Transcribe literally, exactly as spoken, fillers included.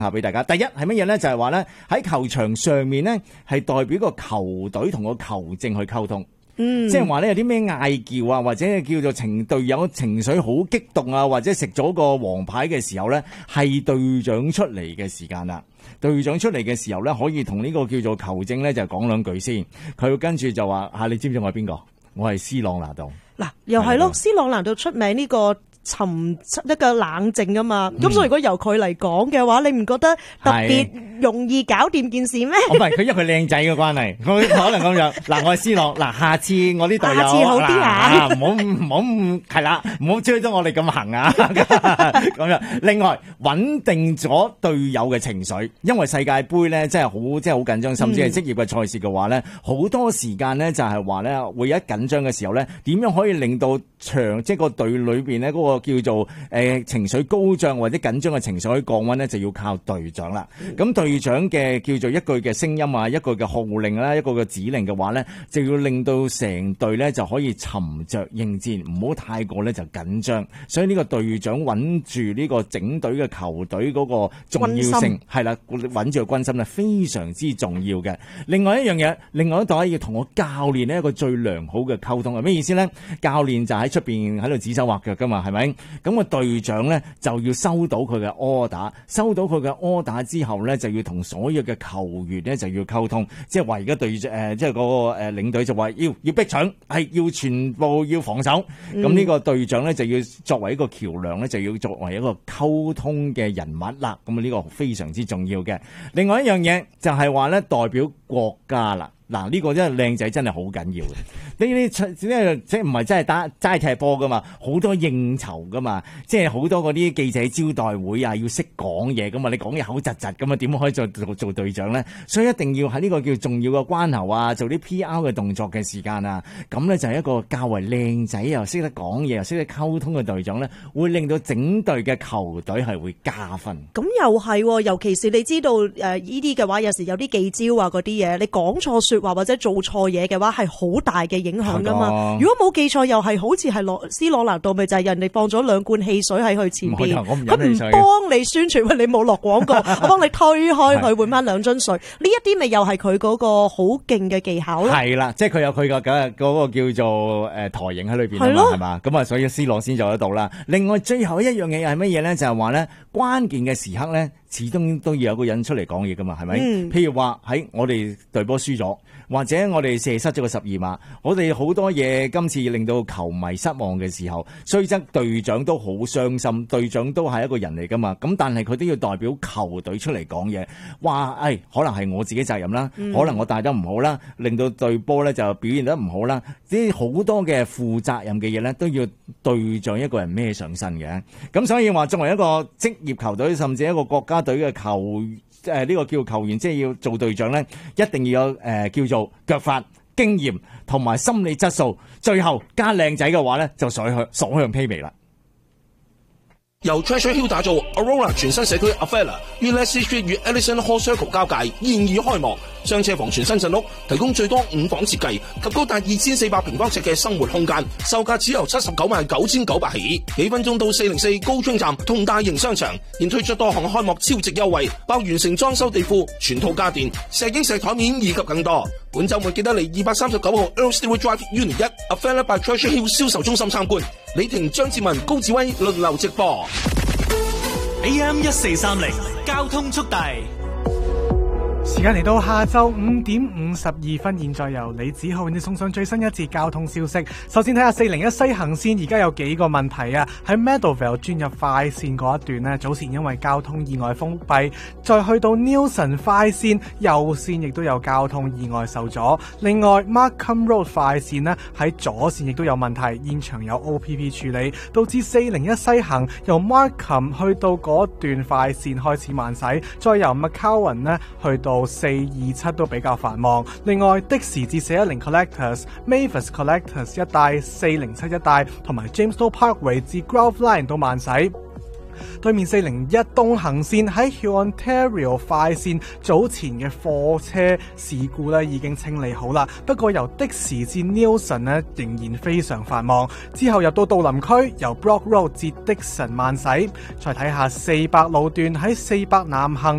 下俾大家。第一係乜嘢咧？就係話咧喺球場上面咧係代表個球隊同個球證去溝通。嗯，即係話咧有啲咩嗌叫啊，或者叫做情隊友情緒好激動啊，或者食咗個黃牌嘅時候咧，係隊長出嚟嘅時間啦。隊長出嚟嘅時候咧，可以同呢個叫做球證咧就講兩句先。佢跟住就話吓，你知唔知我係邊個？我係斯朗拿度。 嗱，又係咯，斯朗拿度出名呢個沉一個冷靜啊嘛，咁、嗯、所以如果由佢嚟講嘅話，你唔覺得特別容易搞掂件事咩？ 唔係佢因為佢靚仔嘅關係，佢可能咁樣。嗱，我係斯朗，嗱，下次我呢隊友， 下次好啲啊， 唔好唔好係啦，唔好追得我哋咁行啊，咁樣。另外穩定咗隊友嘅情緒，因為世界盃咧真係好，即係好緊張，甚至係職業嘅賽事嘅話咧，好、嗯、多時間咧就係話咧會一緊張嘅時候咧，點樣可以令到場即係個隊裏邊咧嗰個叫做誒、呃、情緒高漲或者緊張嘅情緒可以降溫咧，就要靠隊長啦。咁、嗯、隊長嘅叫做一句嘅聲音啊，一句嘅號令啦，一個嘅指令嘅話咧，就要令到成隊咧就可以沉着應戰，唔好太過咧就緊張。所以呢個隊長穩住呢個整隊嘅球隊嗰個重要性係啦，穩住個軍心咧非常之重要嘅。另外一樣嘢，另外一度要同我教練呢一個最良好嘅溝通係咩意思咧？教練就喺出邊喺度指手畫腳噶嘛，係咪？咁個隊長咧就要收到佢嘅 order， 收到佢嘅 order 之後咧就要同所有嘅球員咧就要溝通，即係話而家隊誒即係嗰個誒領隊就話要要逼搶，係要全部要防守。咁、嗯、呢個隊長咧就要作為一個橋樑咧，就要作為一個溝通嘅人物啦。咁啊呢個非常之重要嘅。另外一樣嘢就係話咧代表國家啦。嗱，呢個真係靚仔真係好緊要嘅。呢啲即係即係唔係真係打齋踢波噶嘛，好多應酬噶嘛，即係好多嗰啲記者招待會啊，要識講嘢噶嘛。你講嘢口窒窒咁啊，點可以做做做隊長咧？所以一定要喺呢個叫重要嘅關頭啊，做啲 P R 嘅動作嘅時間啊，咁咧就係一個較為靚仔又識得講嘢又識得溝通嘅隊長咧，會令到整隊嘅球隊係會加分。 咁又係，尤其是你知道誒呢啲嘅話，有時有啲記招啊嗰啲嘢，你講錯說話或者做錯嘢嘅話，係好大嘅影響噶嘛。如果冇記錯，又係好似係羅斯朗拿度，咪就係人哋放咗兩罐汽水喺佢前邊，佢唔幫你宣傳，喂，你冇落廣告，我幫你推開佢，換翻兩樽水。呢一啲咪又係佢嗰個好勁嘅技巧咯。係啦，即係佢有佢個嗰個叫做誒台型喺裏邊啊嘛，係嘛，咁啊，所以斯朗先做得到啦。另外最後一樣嘢又係乜嘢咧？就係話咧，關鍵嘅時刻咧，始終都要有個人出嚟講嘢噶嘛，係咪？嗯、譬如話喺我哋隊波輸咗，或者我哋射失咗個十二碼，我哋好多嘢今次令到球迷失望嘅時候，雖則隊長都好傷心，隊長都係一個人嚟噶嘛，咁但係佢都要代表球隊出嚟講嘢，話誒可能係我自己責任啦，嗯、可能我帶得唔好啦，令到隊波咧就表現得唔好啦，啲好多嘅負責任嘅嘢咧都要隊長一個人孭上身嘅。咁所以話作為一個職業球隊，甚至一個國家隊嘅球誒呢個叫球員，即係要做隊長咧，一定要有誒、呃、叫做腳法、經驗同埋心理質素，最後加靚仔嘅話咧，就所向所向披靡啦。 由 Treasure Hill 打造 Aurora 全新社區 Avella 於 Leslie Street 與 Ellison Hall Circle 交界，現已開幕。雙車房全新鎮屋，提供最多五房設計及高達二千四百平方尺嘅生活空間，售價只由七十九萬九千九百起。幾分鐘到四零四高昌站同大型商場，現推出多項開幕超值優惠，包完成裝修地庫、全套家電、石英石台面以及更多。本週末記得嚟二百三十九號 Earl Stewart Drive Unit 一 Avella by Treasure Hill 銷售中心參觀。李婷、張志文、高志威輪流直播。 A M 一四三零交通速遞。 時間嚟到下晝五點五十二分，現在由李子浩為你送上最新一節交通消息。首先睇下四零一西行線，而家有幾個問題啊！喺 Meadowvale 轉入快線嗰一段呢，早前因為交通意外封閉，再去到 Nilson 快線右線亦都有交通意外受阻。另外 Markham Road 快線呢，喺左線亦都有問題，現場有 O P P 處理，導致四零一西行由 Markham 去到嗰段快線開始慢駛，再由 McCowan 呢去到到四二七都比較繁忙。另外的士至四一零 Collectors、Mavis Collectors 一帶、四零七一帶同埋 Jamestown Parkway 至 Grove Line 都慢駛。 對面四零一東行線喺 Ontario 快線早前嘅貨車事故咧已經清理好啦，不過由的士至 Nelson 咧仍然非常繁忙。之後入到杜林區，由 Brock Road 至的神慢駛。再睇下四百路段喺四百南行